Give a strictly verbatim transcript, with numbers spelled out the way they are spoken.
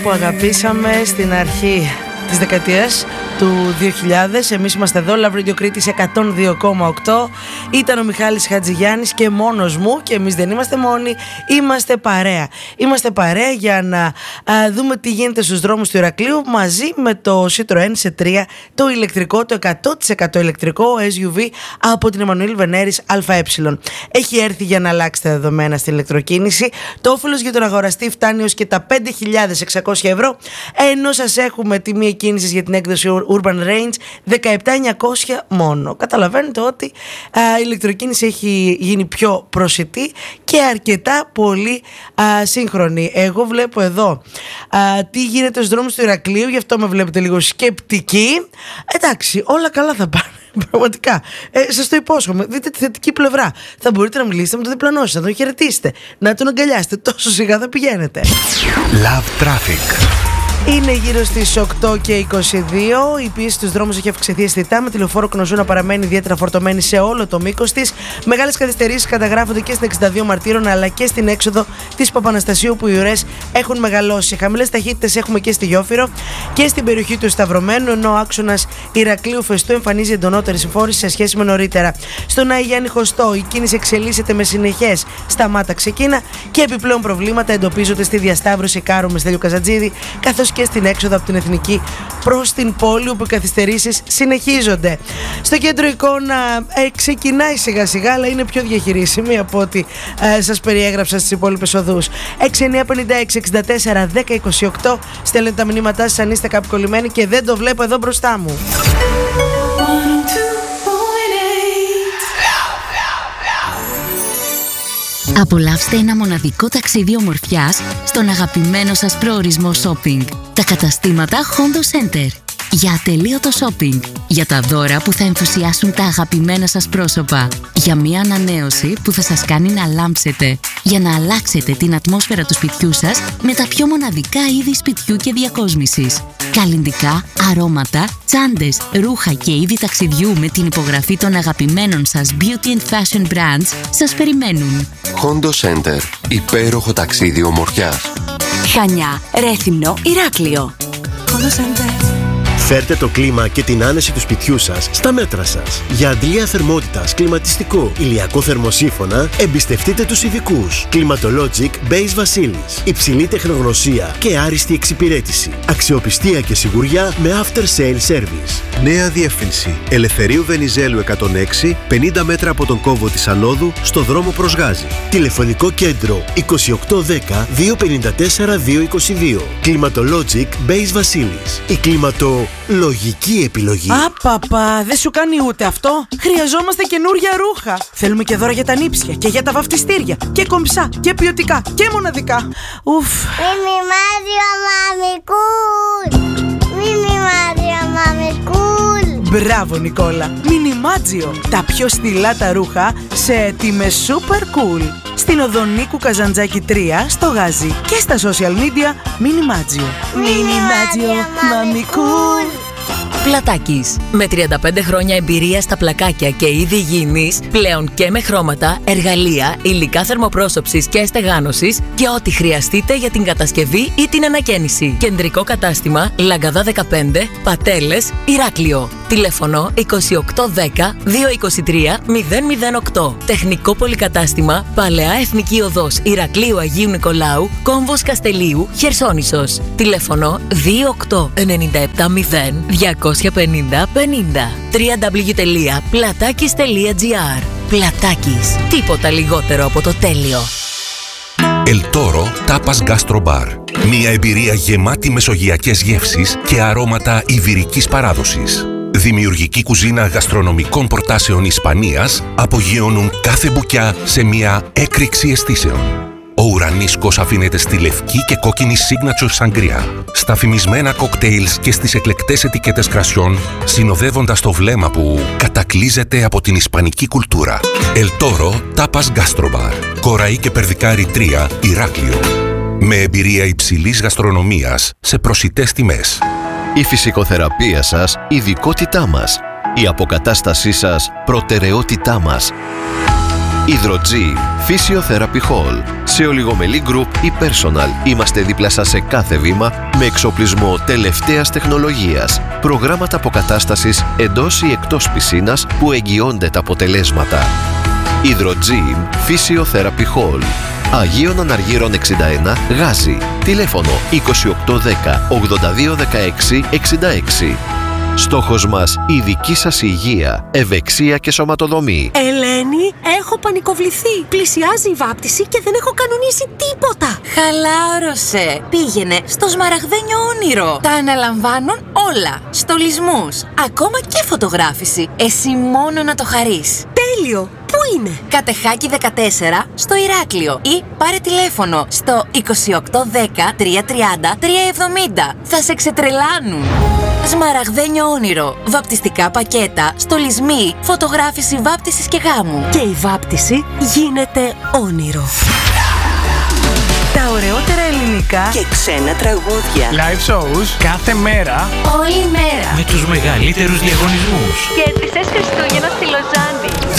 Που αγαπήσαμε στην αρχή της δεκαετίας του δύο χιλιάδες. Εμείς είμαστε εδώ, Love Radio Κρήτης εκατόν δύο κόμμα οκτώ. Ήταν ο Μιχάλης Χατζηγιάννης και μόνος μου, και εμείς δεν είμαστε μόνοι, είμαστε παρέα. Είμαστε παρέα για να α, δούμε τι γίνεται στους δρόμους του Ηρακλείου μαζί με το Citroën σι τρία, το ηλεκτρικό, το εκατό τοις εκατό ηλεκτρικό ες γιου βι από την Εμμανουήλ Βενέρης ΑΕ. Έχει έρθει για να αλλάξει τα δεδομένα στην ηλεκτροκίνηση. Το όφελος για τον αγοραστή φτάνει ως και τα πέντε χιλιάδες εξακόσια ευρώ, ενώ σας έχουμε τιμή κίνησης για την έκδοση Urban Range δεκαεπτά χιλιάδες εννιακόσια μόνο. Καταλαβαίνετε ότι α, η ηλεκτροκίνηση έχει γίνει πιο προσιτή και αρκετά πολύ α, σύγχρονη. Εγώ βλέπω εδώ α, τι γίνεται στους δρόμους του Ηρακλείου, γι' αυτό με βλέπετε λίγο σκεπτικοί. Εντάξει, όλα καλά θα πάνε. Πραγματικά. Ε, σας το υπόσχομαι. Δείτε τη θετική πλευρά. Θα μπορείτε να μιλήσετε με τον διπλανό σας, να τον χαιρετήσετε, να τον αγκαλιάσετε. Τόσο σιγά θα πηγαίνετε. Love Traffic. Είναι γύρω στις οκτώ και είκοσι δύο. Η πίεση στους δρόμους έχει αυξηθεί αισθητά, με τη λεωφόρο Κνωσού να παραμένει ιδιαίτερα φορτωμένη σε όλο το μήκος της. Μεγάλες καθυστερήσεις καταγράφονται και στην εξήντα δύο Μαρτύρων, αλλά και στην έξοδο της Παπαναστασίου, που οι ουρές έχουν μεγαλώσει. Χαμηλές ταχύτητες έχουμε και στη Γιόφυρο και στην περιοχή του Σταυρωμένου, ενώ ο άξονας Ηρακλείου Φεστού εμφανίζει εντονότερη συμφόρηση σε σχέση με νωρίτερα. Στον Άη Γιάννη Χωστό η κίνηση εξελίσσεται με συνεχές σταμάτα ξεκίνα και επιπλέον προβλήματα εντοπίζονται στη διασταύρωση Κάρου με Στέλιο Καζατζίδη, καθώς και στην έξοδο από την Εθνική προς την πόλη, όπου οι καθυστερήσεις συνεχίζονται. Στο κέντρο εικόνα ε, ξεκινάει σιγά σιγά, αλλά είναι πιο διαχειρίσιμη από ό,τι ε, σας περιέγραψα στις υπόλοιπες οδούς. έξι εννιά πενήντα έξι εξήντα τέσσερα δέκα είκοσι οκτώ. Στέλνετε τα μηνύματά σας αν είστε κάπου κολλημένοι και δεν το βλέπω εδώ μπροστά μου. Απολαύστε ένα μοναδικό ταξίδι ομορφιάς στον αγαπημένο σας προορισμό shopping. Τα καταστήματα Hondo Center. Για ατελείωτο shopping. Για τα δώρα που θα ενθουσιάσουν τα αγαπημένα σας πρόσωπα. Για μια ανανέωση που θα σας κάνει να λάμψετε. Για να αλλάξετε την ατμόσφαιρα του σπιτιού σας με τα πιο μοναδικά είδη σπιτιού και διακόσμησης. Καλλυντικά, αρώματα, τσάντες, ρούχα και είδη ταξιδιού με την υπογραφή των αγαπημένων σας beauty and fashion brands σας περιμένουν. Hondo Center. Υπέροχο ταξίδι ομορφιάς. Χανιά, Ρέθυμνο, Ηράκλειο. Hondo Center. Φέρτε το κλίμα και την άνεση του σπιτιού σας στα μέτρα σας. Για αντλία θερμότητας, κλιματιστικό, ηλιακό θερμοσύφωνα, εμπιστευτείτε τους ειδικούς. Climatologic Base Βασίλης. Υψηλή τεχνογνωσία και άριστη εξυπηρέτηση. Αξιοπιστία και σιγουριά με after sale service. Νέα διεύθυνση. Ελευθερίου Βενιζέλου εκατόν έξι, πενήντα μέτρα από τον κόμβο της Ανόδου, στο δρόμο προς Γάζη. Τηλεφωνικό κέντρο είκοσι οκτώ δέκα δύο πενήντα τέσσερα δύο είκοσι δύο. Climatologic Base Βασίλης. Η κλιματο... λογική επιλογή. Απαπα, δεν σου κάνει ούτε αυτό. Χρειαζόμαστε καινούρια ρούχα. Θέλουμε και δώρα για τα νύψια και για τα βαφτιστήρια. Και κομψά και ποιοτικά και μοναδικά. Ουφ. Μιμιμάδιο μαμικούλ. Μιμιμάδιο μαμικούλ. Μπράβο Νικόλα. Μινιμάτζιο. Τα πιο στυλά τα ρούχα σε τιμές super cool. Στην οδό Νίκου Καζαντζάκη τρία στο Γάζι και στα social media Μινιμάτζιο. Μινιμάτζιο μαμικούλ. Πλατάκης. Με τριάντα πέντε χρόνια εμπειρία στα πλακάκια και είδη υγιεινής, πλέον και με χρώματα, εργαλεία, υλικά θερμοπρόσωψης και στεγάνωσης και ό,τι χρειαστείτε για την κατασκευή ή την ανακαίνιση. Κεντρικό κατάστημα Λαγκαδά δεκαπέντε, Πατέλες, Ηράκλειο. Τηλέφωνο είκοσι οκτώ δέκα δύο είκοσι τρία μηδέν μηδέν οκτώ. Τεχνικό πολυκατάστημα Παλαιά Εθνική Οδός Ηρακλείου Αγίου Νικολάου, Κόμβος Καστελίου, Χερσόνησος. Τηλέφωνο δύο οκτώ εννιά επτά μηδέν διακόσια πενήντα πενήντα. double-u double-u double-u τελεία πλατάκης τελεία τζι άρ. Πλατάκης. Τίποτα λιγότερο από το τέλειο. El Toro Tapas Gastro Bar. Μια εμπειρία γεμάτη μεσογειακές γεύσεις και αρώματα ιβηρικής παράδοσης. Δημιουργική κουζίνα γαστρονομικών προτάσεων Ισπανίας απογειώνουν κάθε μπουκιά σε μια έκρηξη αισθήσεων. Ο ουρανίσκος αφήνεται στη λευκή και κόκκινη signature σαγκριά, στα φημισμένα κοκτέιλς και στις εκλεκτές ετικέτες κρασιών, συνοδεύοντας το βλέμμα που κατακλείζεται από την ισπανική κουλτούρα. El Toro Tapas Gastro Bar. Κοραή και Περδικάρη τρία, Ηράκλειο. Με εμπειρία υψηλής γαστρονομίας σε προσιτές τιμές. Η φυσικοθεραπεία σας, ειδικότητά μας. Η αποκατάστασή σας, προτεραιότητά μας. Υδροτζή, Physiotherapy Hall. Σε Ολιγομελή Group ή Personal είμαστε δίπλα σας σε κάθε βήμα με εξοπλισμό τελευταίας τεχνολογίας. Προγράμματα αποκατάστασης εντός ή εκτός πισίνας που εγγυώνται τα αποτελέσματα. Υδροτζή, Physiotherapy Hall. Αγίων Αναργύρων εξήντα ένα, Γάζι. Τηλέφωνο είκοσι οκτώ δέκα ογδόντα δύο δεκαέξι εξήντα έξι. Στόχος μας η δική σας υγεία, ευεξία και σωματοδομή. Ελένη, έχω πανικοβληθεί. Πλησιάζει η βάπτιση και δεν έχω κανονίσει τίποτα. Χαλάρωσε. Πήγαινε στο Σμαραγδένιο Όνειρο. Τα αναλαμβάνουν όλα. Στολισμούς, ακόμα και φωτογράφηση. Εσύ μόνο να το χαρείς. Τέλειο. Πού είναι? Κατεχάκη δεκατέσσερα στο Ηράκλειο ή πάρε τηλέφωνο στο είκοσι οκτώ δέκα τριακόσια τριάντα τριακόσια εβδομήντα. Θα σε ξετρελάνουν. Σμαραγδένιο Όνειρο. Βαπτιστικά πακέτα, στολισμοί, φωτογράφηση βάπτισης και γάμου. Και η βάπτιση γίνεται όνειρο. Τα ωραιότερα ελληνικά και ξένα τραγούδια. Live shows κάθε μέρα. Όλη μέρα. Με τους μεγαλύτερους διαγωνισμούς. Κέρδισες Χριστούγεννα στη Λοζάνη.